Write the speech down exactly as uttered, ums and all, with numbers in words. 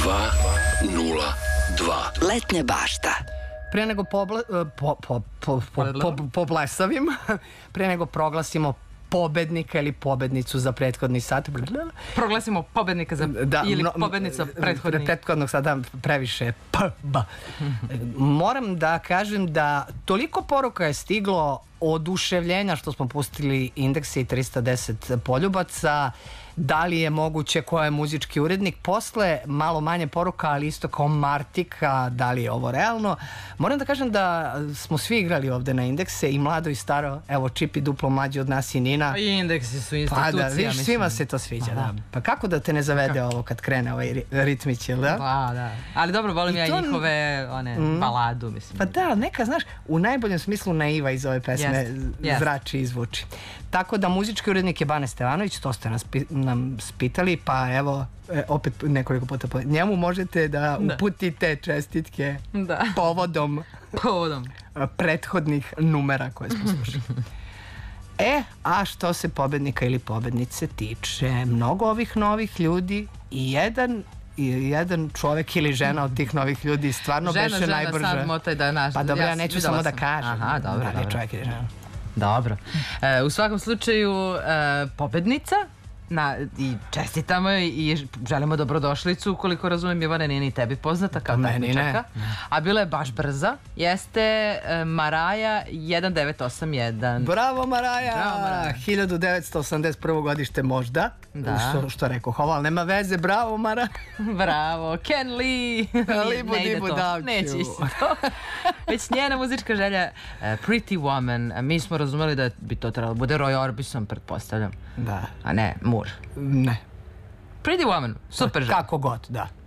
dva nula dva. Letnja bašta. Pre nego pobla, po, po, po, po, po, poblesavim, pre nego proglasimo pobednika ili pobednicu za prethodni sat. Proglasimo pobednika za, da, ili no, pobednica prethodni. Prethodnog sada previše p, b. Moram da kažem da toliko poruka je stiglo oduševljenja što smo pustili Indekse i trista deset poljubaca. Da li je moguće, ko je muzički urednik, posle malo manje poruka, ali isto kao Martika, da li je ovo realno. Moram da kažem da smo svi igrali ovde na Indekse, i mlado i staro, evo Čipi duplo mlađi od nas i Nina. I Indeksi su institucija. Pa da, viš, svima se to sviđa, da. Pa kako da te ne zavede ovo kad krene ovaj ritmić, jel da? Pa da, ali dobro, volim ja njihove one, baladu, mislim. Pa da, neka, znaš, u najboljem smislu naiva iz ove pesme zrači i zvuči. Tako da muzički urednik je Bane Stevanović, to ste nas, nam spitali, pa evo, e, opet nekoliko puta po... njemu možete da uputite čestitke da. povodom, povodom prethodnih numera koje smo slušali. E, a što se pobednika ili pobednice tiče, mnogo ovih novih ljudi i jedan i jedan čovek ili žena od tih novih ljudi stvarno žena, beše žena, najbrže. Sad motaj da naš, pa dobro, ja, ja neću samo sam. da kažem. Aha, dobro, da li je dobro. čovek ili žena. Dobro. E, u svakom slučaju, e, pobednica, na, i čestitamo i, i želimo dobrodošlicu, koliko razumijem, Ivane, nije ni tebi poznata kao takmičarka, a bila je baš brza, jeste e, Maraja jedan devet osam jedan. Bravo Maraja! Bravo, Maraja. hiljadu devetsto osamdeset prvo godište možda, da. što, što rekao Hova, ali nema veze, bravo Maraja! Bravo, Ken Lee! Libu dibu davću. Neće isto to. Već njena muzička želja, uh, Pretty Woman, mi smo razumeli da bi to trebalo bude Roy Orbison, pretpostavljam. Da. A ne, Moore. Ne. Pretty Woman, super želja. Kako god, da.